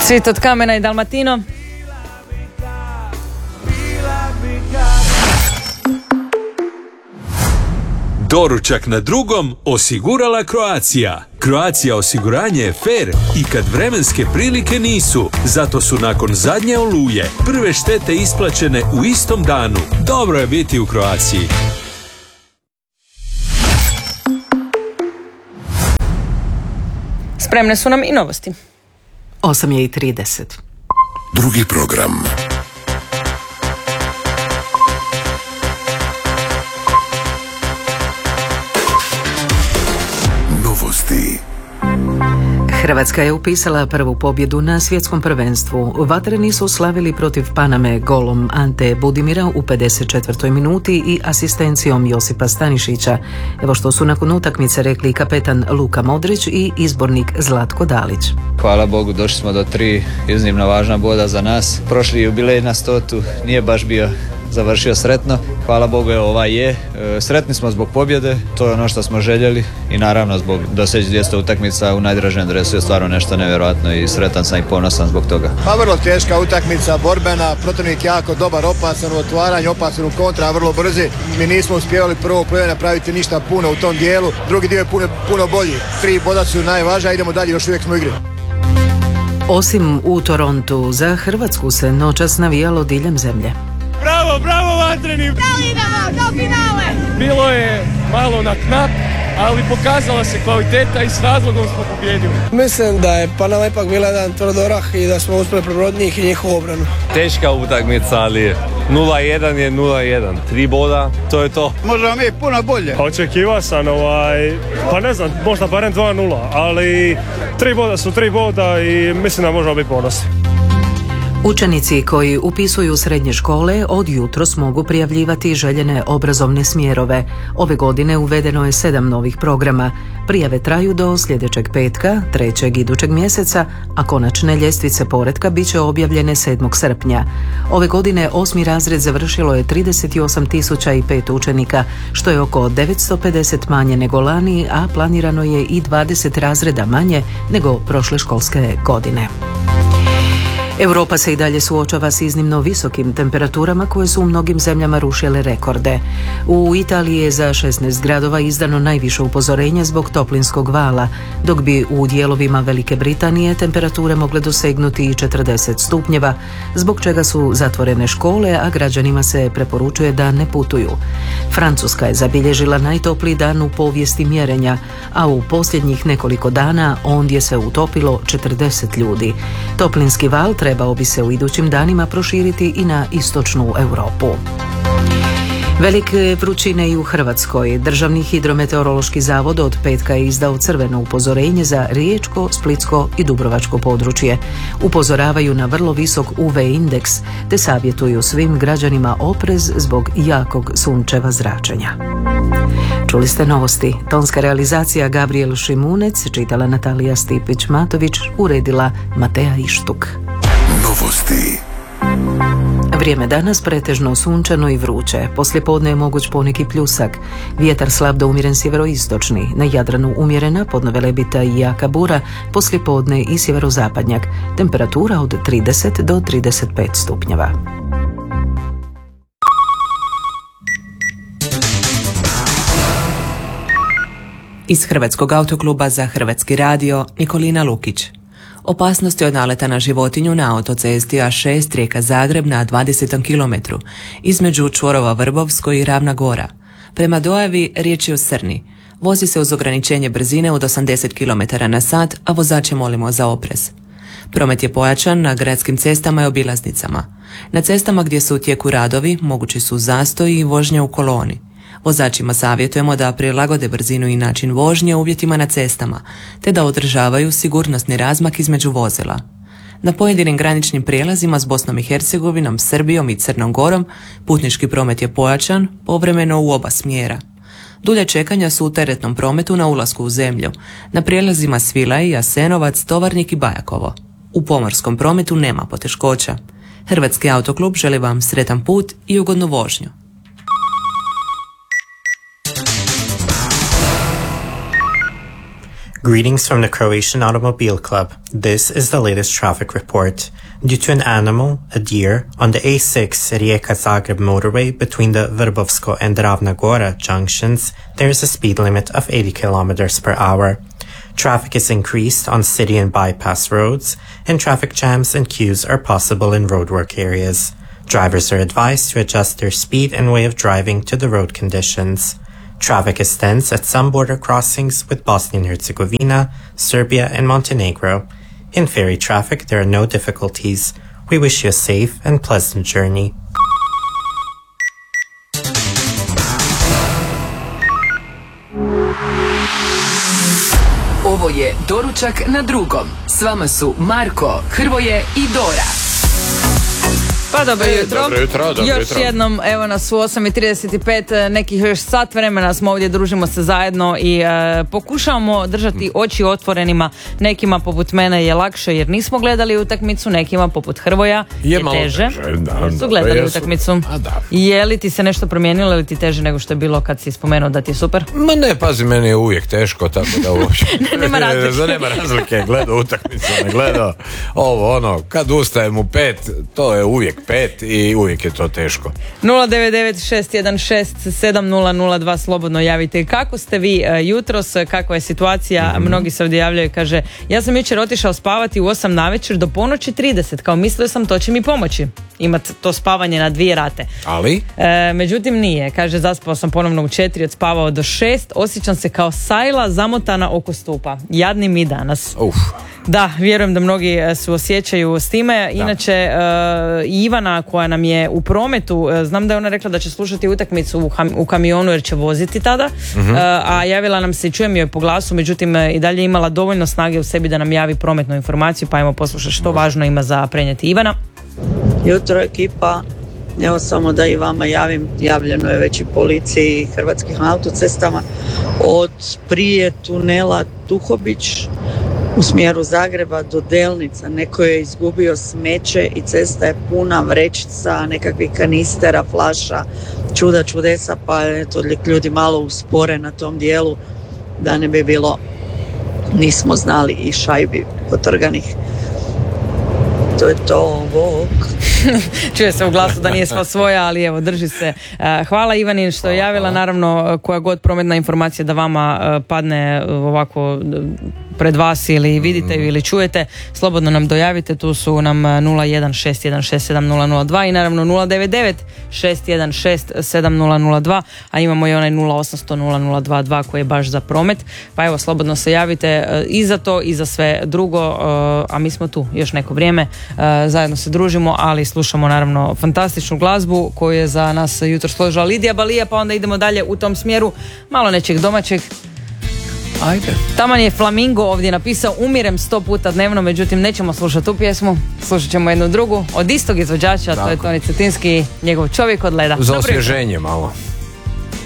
Svit od kamena i Dalmatino. Doručak na drugom osigurala Croatia. Croatia osiguranje je fair i kad vremenske prilike nisu. Zato su nakon zadnje oluje prve štete isplaćene u istom danu. Dobro je biti u Croaciji. Spremne su nam i novosti. 8:30. Drugi program. Novosti. Hrvatska je upisala prvu pobjedu na svjetskom prvenstvu. Vatreni su slavili protiv Paname golom Ante Budimira u 54. minuti i asistencijom Josipa Stanišića. Evo što su nakon utakmice rekli kapetan Luka Modrić i izbornik Zlatko Dalić. Hvala Bogu, došli smo do 3 iznimno važna boda za nas. Prošli jubilej na 100 nije baš bio završio sretno. Hvala Bogu, evo ovaj je. Sretni smo zbog pobjede, to je ono što smo željeli i naravno zbog doseći 200 utakmica u najdražem dresu je stvarno nešto nevjerojatno i sretan sam i ponosan zbog toga. Pa vrlo teška utakmica, borbena, protivnik jako dobar, opasan u otvaranju, opasan u kontra, vrlo brzi. Mi nismo uspjevali prvo polovremena napraviti ništa puno u tom dijelu, drugi dio je puno bolji. 3 boda su najvažnija, idemo dalje, još uvijek smo u igri. Osim u Torontu, za Hrvatsku se noćas navijalo diljem zemlje. Bravo Vatreni! Da li idemo do finale? Bilo je malo na knap, ali pokazala se kvaliteta i s razlogom smo pobjedili. Mislim da je Panama ipak bila jedan tvrdorah i da smo uspjeli prebroditi njih i njihovu obranu. Teška utakmica, ali 0-1 je 0-1. 3 boda, to je to. Možemo mi puno bolje. Očekivao sam pa ne znam, možda barem 2-0, ali 3 boda su 3 boda i mislim da možemo biti ponosni. Učenici koji upisuju srednje škole od jutros mogu prijavljivati željene obrazovne smjerove. Ove godine uvedeno je 7 novih programa. Prijave traju do sljedećeg petka, 3. idućeg mjeseca, a konačne ljestvice poretka bit će objavljene 7. srpnja. Ove godine 8. razred završilo je 38.005 učenika, što je oko 950 manje nego lani, a planirano je i 20 razreda manje nego prošle školske godine. Europa se i dalje suočava s iznimno visokim temperaturama koje su u mnogim zemljama rušile rekorde. U Italiji je za 16 gradova izdano najviše upozorenje zbog toplinskog vala, dok bi u dijelovima Velike Britanije temperature mogle dosegnuti i 40 stupnjeva, zbog čega su zatvorene škole, a građanima se preporučuje da ne putuju. Francuska je zabilježila najtopliji dan u povijesti mjerenja, a u posljednjih nekoliko dana ondje se utopilo 40 ljudi. Toplinski val trebao bi se u idućim danima proširiti i na istočnu Europu. Velike vrućine i u Hrvatskoj. Državni hidrometeorološki zavod od petka je izdao crveno upozorenje za Riječko, Splitsko i Dubrovačko područje. Upozoravaju na vrlo visok UV indeks te savjetuju svim građanima oprez zbog jakog sunčeva zračenja. Čuli ste novosti. Tonska realizacija Gabriel Šimunec, čitala Natalija Stipić-Matović, uredila Mateja Ištuk. Novosti. Vrijeme danas pretežno sunčano i vruće. Poslijepodne je moguć poneki pljusak. Vjetar slab do umjeren sjeveroistočni. Na Jadranu umjerena, podno Velebita i jaka bura. Poslijepodne i sjeverozapadnjak. Temperatura od 30 do 35 stupnjeva. Iz Hrvatskog autokluba za Hrvatski radio Nikolina Lukić. Opasnosti od naleta na životinju na autocesti A6 Rijeka Zagreb na 20. kilometru između čvorova Vrbovsko i Ravna Gora. Prema dojavi riječ je o srni. Vozi se uz ograničenje brzine od 80 km na sat, a vozače molimo za oprez. Promet je pojačan na gradskim cestama i obilaznicama. Na cestama gdje su u tijeku radovi mogući su zastoji i vožnje u koloni. Vozačima savjetujemo da prilagode brzinu i način vožnje uvjetima na cestama, te da održavaju sigurnosni razmak između vozila. Na pojedinim graničnim prijelazima s Bosnom i Hercegovinom, Srbijom i Crnom Gorom putnički promet je pojačan, povremeno u oba smjera. Dulje čekanja su u teretnom prometu na ulasku u zemlju, na prijelazima Svilaj, Jasenovac, Tovarnik i Bajakovo. U pomorskom prometu nema poteškoća. Hrvatski autoklub želi vam sretan put i ugodnu vožnju. Greetings from the Croatian Automobile Club. This is the latest traffic report. Due to an animal, a deer, on the A6 Rijeka-Zagreb motorway between the Vrbovsko and Ravna Gora junctions, there is a speed limit of 80 km per hour. Traffic is increased on city and bypass roads, and traffic jams and queues are possible in roadwork areas. Drivers are advised to adjust their speed and way of driving to the road conditions. Traffic is tense at some border crossings with Bosnia and Herzegovina, Serbia, and Montenegro. In ferry traffic, there are no difficulties. We wish you a safe and pleasant journey. Ovo je Doručak na drugom. S vama su Marko, Hrvoje i Dora. Pa dobro jutro. Dobro jutro. Još jednom, evo nas u 8:35, nekih još sat vremena smo ovdje, družimo se zajedno i pokušavamo držati oči otvorenima. Nekima poput mene je lakše jer nismo gledali utakmicu, nekima poput Hrvoja je teže. Su gledali utakmicu. Je li ti se nešto promijenilo ili ti teže nego što je bilo kad si spomenuo da ti je super? Ma ne, pazi, meni je uvijek teško, tako da uopće. Nema razlike. Nema razlike, gledao utakmicu, ne gledao. Kad ustajem u 5, to je uvijek 5 i uvijek je to teško. 099-616-7002, slobodno javite. Kako ste vi jutros, kakva je situacija? Mnogi se ovdje javljaju, kaže, ja sam jučer otišao spavati u 8 navečer do ponoći 30, kao mislio sam to će mi pomoći imati to spavanje na 2 rate. Ali? Međutim nije, kaže, zaspao sam ponovno u 4, odspavao do 6, osjećam se kao sajla zamotana oko stupa. Jadni mi danas. Da, vjerujem da mnogi se osjećaju s time. Inače, Ivana koja nam je u prometu, znam da je ona rekla da će slušati utakmicu u kamionu jer će voziti tada, a javila nam se i čujem joj po glasu, međutim i dalje imala dovoljno snage u sebi da nam javi prometnu informaciju, pa ajmo poslušati što važno ima za prenijeti. Ivana? Jutro ekipa, evo samo da i vama javim, javljeno je već i policiji i Hrvatskim autocestama od prije tunela Tuhobić u smjeru Zagreba do Delnica. Neko je izgubio smeće i cesta je puna vrećica, nekakvih kanistera, flaša, čudesa, pa eto, ljudi malo uspore na tom dijelu da ne bi bilo, nismo znali, i šajbi potrganih. To je to, bok. Čuje se u glasu da nije sva svoja, ali evo, drži se. Hvala Ivanin što je javila, naravno koja god prometna informacija da vama padne ovako pred vas ili vidite ili čujete, slobodno nam dojavite, tu su nam 016167002 i naravno 09961670002, a imamo i onaj 08000022 koji je baš za promet, pa evo, slobodno se javite i za to i za sve drugo, a mi smo tu još neko vrijeme, zajedno se družimo, ali slušamo naravno fantastičnu glazbu koju je za nas jutro složila Lidija Balija, pa onda idemo dalje u tom smjeru, malo nečeg domaćeg. Ajde. Taman je Flamingo ovdje napisao, umirem 100 puta dnevno, međutim nećemo slušati tu pjesmu, slušat ćemo jednu drugu od istog izvođača, to je Toni Cetinski, njegov Čovjek od leda. Za osvježenje malo.